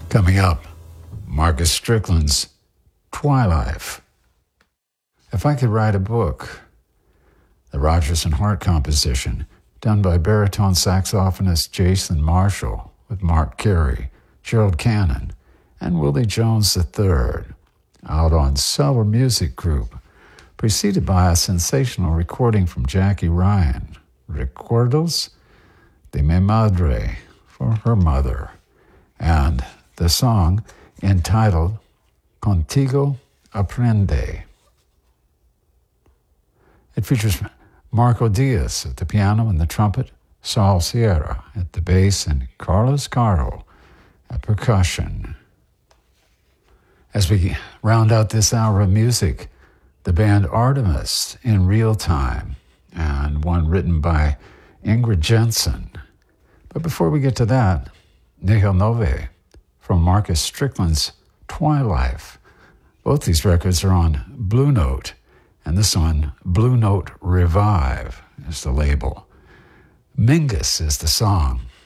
Coming up, Marcus Strickland's Twilife. If I Could Write a Book, the Rodgers and Hart composition, done by baritone saxophonist Jason Marshall with Mark Carey, Gerald Cannon, and Willie Jones III, out on Cellar Music Group, preceded by a sensational recording from Jackie Ryan, Recuerdos de mi Madre, for her mother, and the song entitled Contigo Aprende. It features Marco Diaz at the piano and the trumpet, Saul Sierra at the bass, and Carlos Caro at percussion. As we round out this hour of music, the band Artemis in Real Time, and one written by Ingrid Jensen. But before we get to that, Nihil Nove from Marcus Strickland's Twilife. Both these records are on Blue Note, and this one, Blue Note Revive, is the label. Mingus is the song.